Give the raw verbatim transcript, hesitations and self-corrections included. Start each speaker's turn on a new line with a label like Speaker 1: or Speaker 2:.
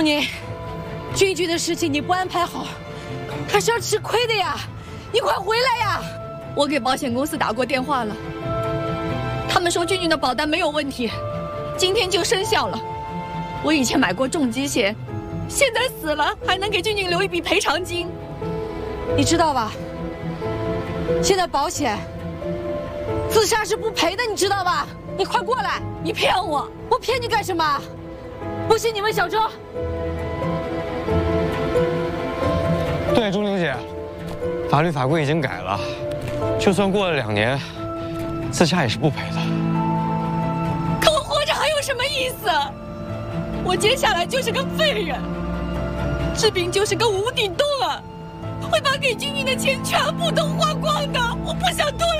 Speaker 1: 宁，俊俊的事情你不安排好，他是要吃亏的呀！你快回来呀！
Speaker 2: 我给保险公司打过电话了，他们说俊俊的保单没有问题，今天就生效了。我以前买过重疾险，现在死了还能给俊俊留一笔赔偿金。
Speaker 1: 你知道吧？现在保险自杀是不赔的，你知道吧？你快过来！
Speaker 2: 你骗我！
Speaker 1: 我骗你干什么？不信你问小周。
Speaker 3: 对，钟玲姐，法律法规已经改了，就算过了两年，自杀也是不赔的。
Speaker 2: 可我活着还有什么意思？我接下来就是个废人，治病就是个无底洞啊！会把给俊俊的钱全部都花光的，我不想拖